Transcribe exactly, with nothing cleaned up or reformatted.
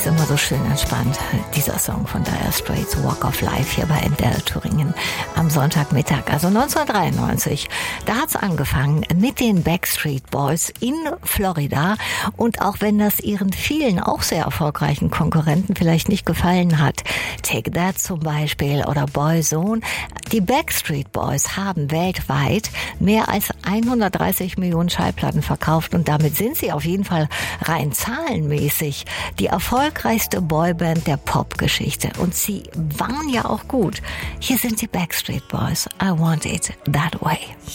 ist immer so schön entspannt. Dieser Song von Dire Straits, Walk of Life, hier bei M D R Thüringen am Sonntagmittag, also neunzehnhundertdreiundneunzig. Da hat's angefangen mit den Backstreet Boys in Florida. Und auch wenn das ihren vielen auch sehr erfolgreichen Konkurrenten vielleicht nicht gefallen hat, Take That zum Beispiel oder Boyzone, die Backstreet Boys haben weltweit mehr als hundertdreißig Millionen Schallplatten verkauft und damit sind sie auf jeden Fall rein zahlenmäßig die erfolgreichste Boyband der Popgeschichte. Und sie waren ja auch gut. Hier sind die Backstreet Boys. I Want It That Way.